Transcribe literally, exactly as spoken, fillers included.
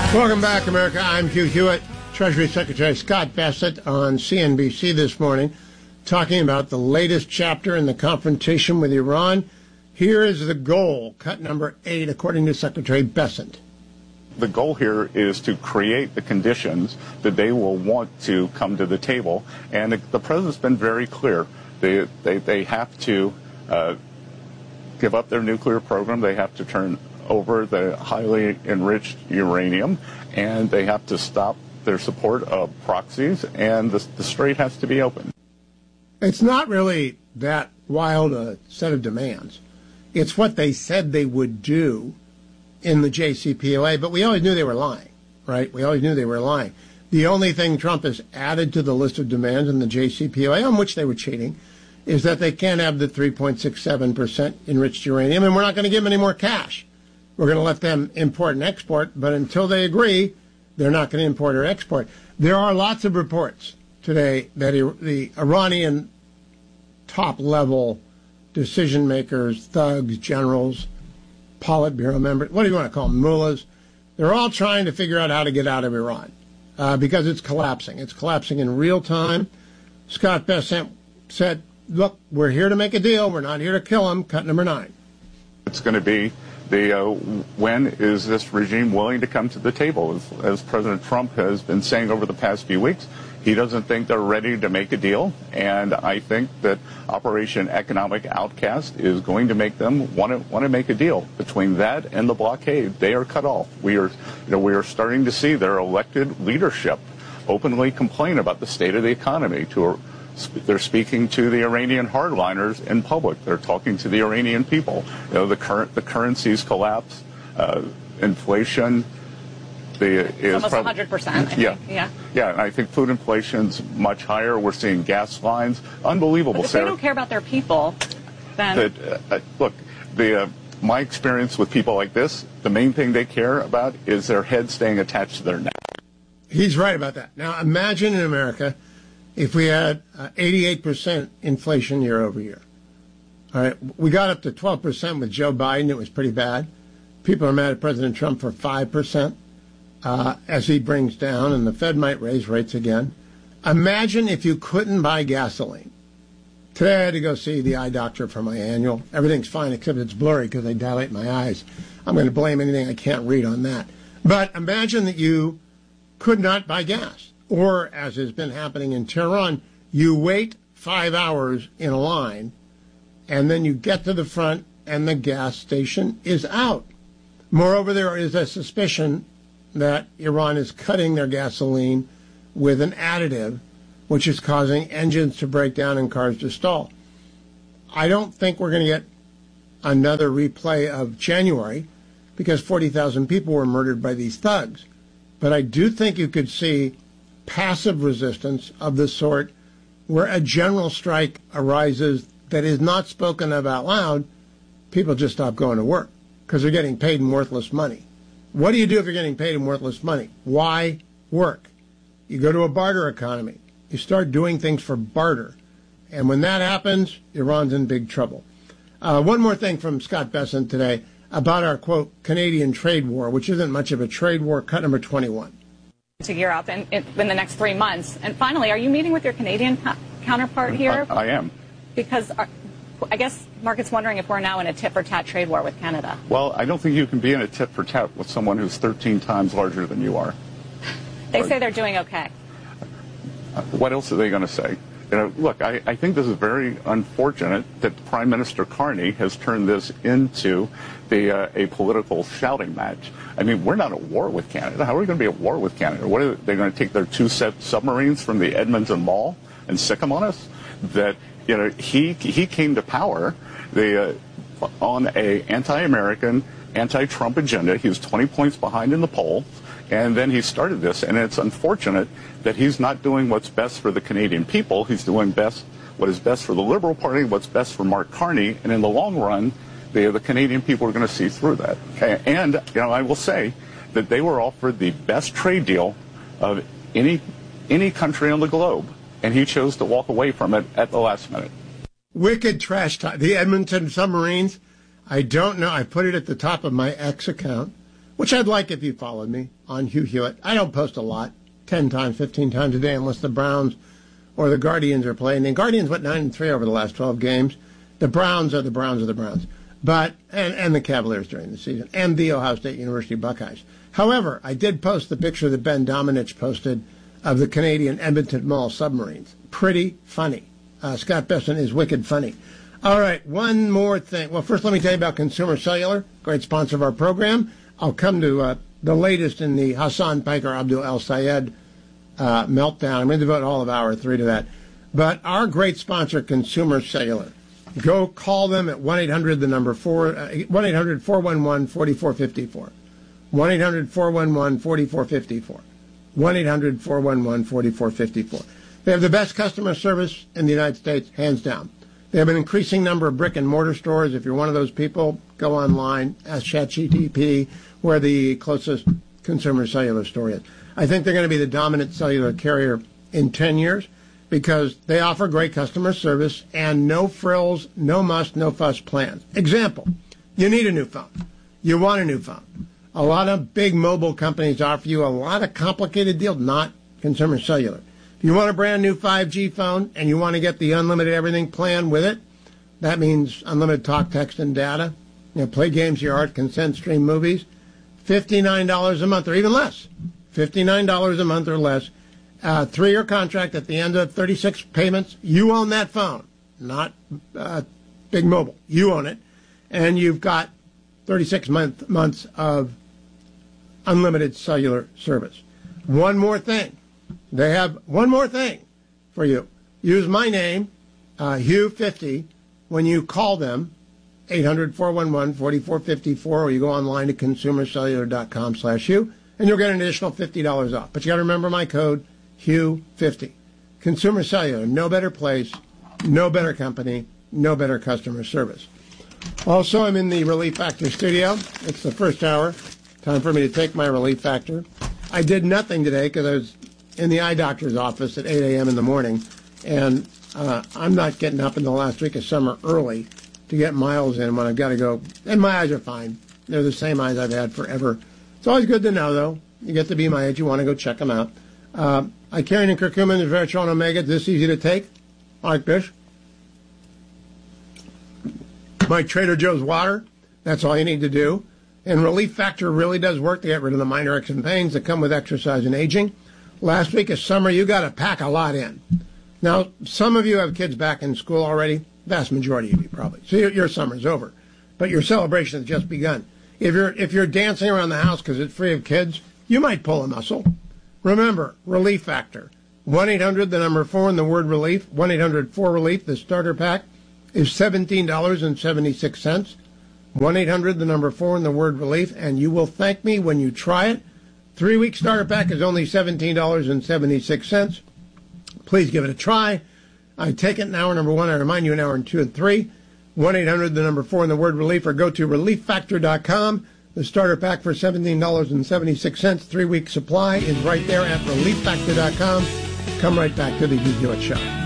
Welcome back, America. I'm Hugh Hewitt. Treasury Secretary Scott Bessent on C N B C this morning talking about the latest chapter in the confrontation with Iran. Here is the goal, cut number eight, according to Secretary Bessent. The goal here is to create the conditions that they will want to come to the table. And the, the president's been very clear. They, they, they have to uh, give up their nuclear program. They have to turn over the highly enriched uranium, and they have to stop their support of proxies, and the, the strait has to be open. It's not really that wild a set of demands. It's what they said they would do in the J C P O A, but we always knew they were lying, right? We always knew they were lying. The only thing Trump has added to the list of demands in the J C P O A, on which they were cheating, is that they can't have the three point six seven percent enriched uranium, and we're not going to give them any more cash. We're going to let them import and export, but until they agree, they're not going to import or export. There are lots of reports today that the Iranian top-level decision-makers, thugs, generals, Politburo members, what do you want to call them, mullahs, they're all trying to figure out how to get out of Iran uh, because it's collapsing. It's collapsing in real time. Scott Bessent said, look, we're here to make a deal. We're not here to kill them. Cut number nine. It's going to be the uh, when is this regime willing to come to the table? As, as President Trump has been saying over the past few weeks, he doesn't think they're ready to make a deal, and I think that Operation Economic Outcast is going to make them want to want to make a deal. Between that and the blockade, they are cut off. We are, you know, we are starting to see their elected leadership openly complain about the state of the economy. To They're speaking to the Iranian hardliners in public. They're talking to the Iranian people. You know, the current the currency's collapse, uh, inflation. The, is almost prob- one hundred percent. I yeah, think. yeah, yeah. And I think food inflation's much higher. We're seeing gas lines, unbelievable. But if Sarah, they don't care about their people, then that, uh, look, the uh, my experience with people like this, the main thing they care about is their head staying attached to their neck. He's right about that. Now, imagine in America if we had uh, eighty-eight percent inflation year over year. All right, we got up to twelve percent with Joe Biden. It was pretty bad. People are mad at President Trump for five percent uh, as he brings down, and the Fed might raise rates again. Imagine if you couldn't buy gasoline. Today I had to go see the eye doctor for my annual. Everything's fine except it's blurry because they dilate my eyes. I'm going to blame anything I can't read on that. But imagine that you could not buy gas. Or, as has been happening in Tehran, you wait five hours in a line, and then you get to the front, and the gas station is out. Moreover, there is a suspicion that Iran is cutting their gasoline with an additive, which is causing engines to break down and cars to stall. I don't think we're going to get another replay of January, because forty thousand people were murdered by these thugs. But I do think you could see passive resistance of the sort where a general strike arises that is not spoken of out loud. People just stop going to work because they're getting paid in worthless money. What do you do if you're getting paid in worthless money? Why work? You go to a barter economy. You start doing things for barter. And when that happens, Iran's in big trouble. Uh, one more thing from Scott Bessent today about our, quote, Canadian trade war, which isn't much of a trade war, cut number twenty-one. To gear up in, in, in the next three months. And finally, are you meeting with your Canadian co- counterpart here? I, I am. Because our, I guess market's wondering if we're now in a tit-for-tat trade war with Canada. Well, I don't think you can be in a tit-for-tat with someone who's thirteen times larger than you are. They Right. say they're doing okay. What else are they going to say? You know, look, I, I think this is very unfortunate that Prime Minister Carney has turned this into the, uh, a political shouting match. I mean, we're not at war with Canada. How are we going to be at war with Canada? What are they going to take their two set submarines from the Edmonton Mall and sick them on us? That, you know, he he came to power the, uh, on a anti-American, anti-Trump agenda. He was twenty points behind in the polls. And then he started this, and it's unfortunate that he's not doing what's best for the Canadian people. He's doing best what is best for the Liberal Party, what's best for Mark Carney, and in the long run, the, the Canadian people are going to see through that. And, you know, I will say that they were offered the best trade deal of any any country on the globe, and he chose to walk away from it at the last minute. Wicked trash talk. The Edmonton submarines, I don't know. I put it at the top of my X account. which I'd like if you followed me on Hugh Hewitt. I don't post a lot, ten times, fifteen times a day, unless the Browns or the Guardians are playing. The Guardians went nine and three over the last twelve games. The Browns are the Browns are the Browns. But and, and the Cavaliers during the season, and the Ohio State University Buckeyes. However, I did post the picture that Ben Domenech posted of the Canadian Edmonton Mall submarines. Pretty funny. Uh, Scott Besson is wicked funny. All right, one more thing. Well, first let me tell you about Consumer Cellular, great sponsor of our program. I'll come to uh, the latest in the Hassan Piker Abdul El Sayed uh, meltdown. I'm going to devote all of hour three to that. But our great sponsor, Consumer Cellular. Go call them at one eight hundred, the number four, uh, one eight hundred, four one one, four four five four. one eight hundred, four one one, four four five four. one eight hundred, four one one, four four five four. They have the best customer service in the United States, hands down. They have an increasing number of brick and mortar stores. If you're one of those people, go online, ask ChatGPT where the closest Consumer Cellular store is. I think they're going to be the dominant cellular carrier in ten years. Because they offer great customer service and no frills, no must, no fuss plans. Example, you need a new phone. You want a new phone. A lot of big mobile companies offer you a lot of complicated deals, not Consumer Cellular. If you want a brand new five G phone and you want to get the unlimited everything plan with it, that means unlimited talk, text, and data. You know, play games, your art, consent, stream movies. fifty-nine dollars a month or even less. fifty-nine dollars a month or less. Uh, three-year contract at the end of thirty-six payments. You own that phone, not uh, Big Mobile. You own it. And you've got thirty-six month, months of unlimited cellular service. One more thing. They have one more thing for you. Use my name, uh, Hugh fifty, when you call them, eight hundred, four one one, four four five four, or you go online to consumercellular.com slash Hugh, and you'll get an additional fifty dollars off. But you got to remember my code, Hugh fifty. Consumer Cellular, no better place, no better company, no better customer service. Also, I'm in the Relief Factor studio. It's the first hour. Time for me to take my Relief Factor. I did nothing today because I was in the eye doctor's office at eight a.m. in the morning, and uh, I'm not getting up in the last week of summer early to get miles in when I've got to go. And my eyes are fine. They're the same eyes I've had forever. It's always good to know, though. You get to be my age. You want to go check them out. Uh, Icarian and curcumin, resveratrol, and omega. This easy to take, like this. My Trader Joe's water. That's all you need to do. And Relief Factor really does work to get rid of the minor aches and pains that come with exercise and aging. Last week of summer, you got to pack a lot in. Now, some of you have kids back in school already. Vast majority of you probably. So your, your summer's over, but your celebration has just begun. If you're if you're dancing around the house because it's free of kids, you might pull a muscle. Remember, Relief Factor. one eight hundred, the number four, and the word relief. one eight hundred four relief. The starter pack is seventeen dollars and seventy-six cents. one eight hundred, the number four, and the word relief. And you will thank me when you try it. Three-week starter pack is only seventeen dollars and seventy-six cents. Please give it a try. I take it in hour number one. I remind you in hour two and three. one eight hundred, the number four, and the word relief. Or go to relief factor dot com. The starter pack for seventeen dollars and seventy-six cents. Three-week supply is right there at relief factor dot com. Come right back to the Hugh Hewitt Show.